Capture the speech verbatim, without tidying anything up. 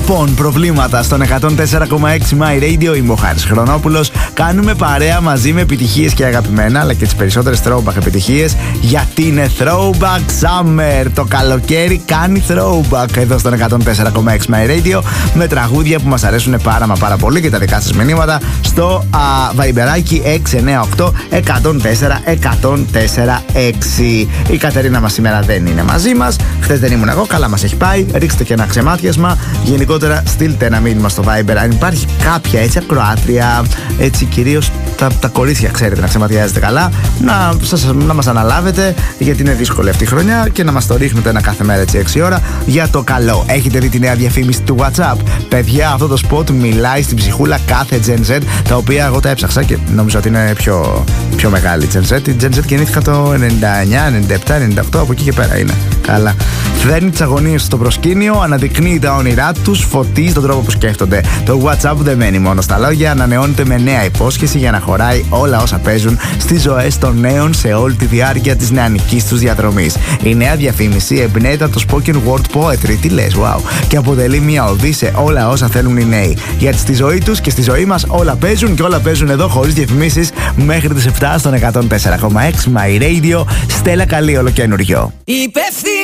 Λοιπόν, προβλήματα στον εκατόν τέσσερα κόμμα έξι My Radio. Είμαι ο Χάρης Χρονόπουλος. Κάνουμε παρέα μαζί με επιτυχίες και αγαπημένα, αλλά και τις περισσότερες throwback επιτυχίες, γιατί είναι Throwback Summer. Το καλοκαίρι κάνει throwback εδώ στον εκατόν τέσσερα κόμμα έξι My Radio, με τραγούδια που μας αρέσουν πάρα μα πάρα πολύ και τα δικά σας μηνύματα στο Viberάκι έξι εννιά οκτώ εκατόν τέσσερα εκατόν τέσσερα έξι. Η Κατερίνα μας σήμερα δεν είναι μαζί μας. Χθες δεν ήμουν εγώ, καλά μας έχει πάει. Ρίξτε και ένα ξεμάτιασμα. Γενικότερα, στείλτε ένα μήνυμα στο Viber αν υπάρχει κάποια έτσι ακροάτρια, έτσι κυρίως τα, τα κορίτσια, ξέρετε, να ξεματιάζετε καλά, να, σας, να μας αναλάβετε, γιατί είναι δύσκολη αυτή η χρονιά, και να μας το ρίχνετε ένα κάθε μέρα έτσι έξι ώρα για το καλό. Έχετε δει τη νέα διαφήμιση του WhatsApp? Παιδιά, αυτό το spot μιλάει στην ψυχούλα κάθε Gen Z, τα οποία εγώ τα έψαξα και νόμιζα ότι είναι πιο, πιο μεγάλη Gen Z. Η Gen Z γεννήθηκα το ενενήντα εννιά, ενενήντα επτά, ενενήντα οκτώ, από εκεί και πέρα είναι. Καλά. Φέρνει τις αγωνίες στο προσκήνιο, αναδεικνύει τα όνειρά τους, φωτίζει τον τρόπο που σκέφτονται. Το WhatsApp δεν μένει μόνο στα λόγια, ανανεώνεται με νέα υπόσχεση για να χωράει όλα όσα παίζουν στις ζωές των νέων σε όλη τη διάρκεια της νεανικής τους διαδρομής. Η νέα διαφήμιση εμπνέεται από το spoken word poetry, τι λες, wow, και αποτελεί μια οδή σε όλα όσα θέλουν οι νέοι. Γιατί στη ζωή τους και στη ζωή μας όλα παίζουν, και όλα παίζουν εδώ χωρίς διαφημίσεις μέχρι τις επτά στον εκατόν τέσσερα κόμμα έξι My Radio. Στέλλα, καλή ολοκένουργιο.